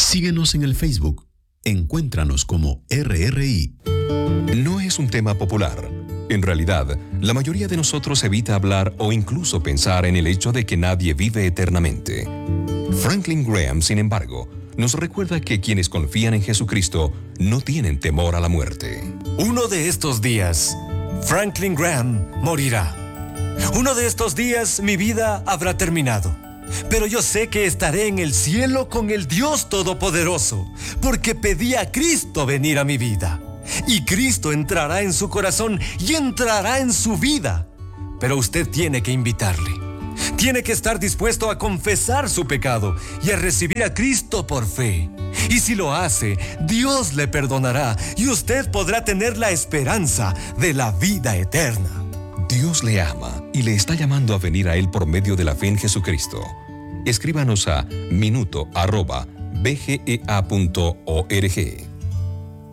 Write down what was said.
Síguenos en el Facebook. Encuéntranos como RRI. No es un tema popular. En realidad, la mayoría de nosotros evita hablar o incluso pensar en el hecho de que nadie vive eternamente. Franklin Graham, sin embargo, nos recuerda que quienes confían en Jesucristo no tienen temor a la muerte. Uno de estos días, Franklin Graham morirá. Uno de estos días mi vida habrá terminado. Pero yo sé que estaré en el cielo con el Dios Todopoderoso, porque pedí a Cristo venir a mi vida. Y Cristo entrará en su corazón y entrará en su vida. Pero usted tiene que invitarle. Tiene que estar dispuesto a confesar su pecado y a recibir a Cristo por fe. Y si lo hace, Dios le perdonará y usted podrá tener la esperanza de la vida eterna. Dios le ama y le está llamando a venir a Él por medio de la fe en Jesucristo. Escríbanos a minuto@bgea.org.